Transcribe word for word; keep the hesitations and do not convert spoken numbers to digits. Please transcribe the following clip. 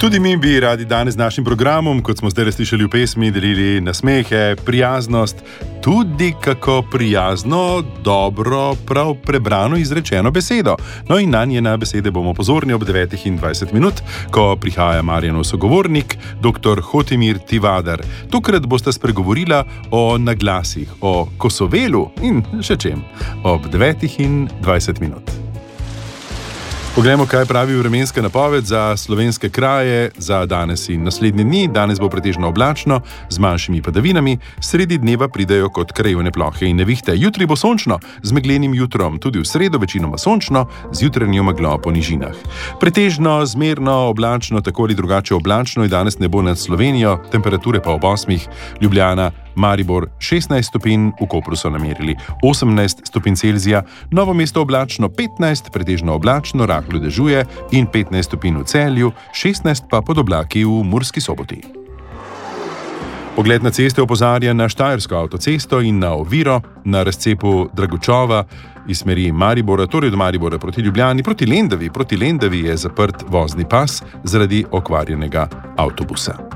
Tudi mi bi radi danes z našim programom, kot smo zdaj slišali v pesmi, delili nasmehe, prijaznost, tudi kako prijazno, dobro, prav prebrano izrečeno besedo. No in na njene besede bomo pozorni ob devetih in dvajset minut, ko prihaja Marjanov sogovornik, doktor Hotimir Tivadar. Tokrat bosta spregovorila o naglasih, o Kosovelu in še čem. Ob devetih in dvajset minut. Poglejmo, kaj pravi vremenska napoved za slovenske kraje za danes in naslednje dni. Danes bo pretežno oblačno, z manjšimi padavinami, sredi dneva pridejo kot krajevne plohe in nevihte. Jutri bo sončno, z meglenim jutrom, tudi v sredo večinoma sončno, z jutranjo meglo po nižinah. Pretežno, zmerno, oblačno, tako ali drugače oblačno, in danes ne bo nad Slovenijo, temperature pa ob osmih, Ljubljana, Maribor šestnajst stopinj, v Kopru so namerili osemnajst stopinj Celzija, Novo mesto oblačno petnajst, pretežno oblačno, rahlo dežuje in petnajst stopinj v Celju, šestnajst pa pod oblaki v Murski Soboti. Pogled na ceste opozarja na Štajersko avtocesto in na oviro na razcepu Dragočova iz smeri Maribora, torej od Maribora proti Ljubljani, proti Lendavi. Proti Lendavi je zaprt vozni pas zaradi okvarjenega avtobusa.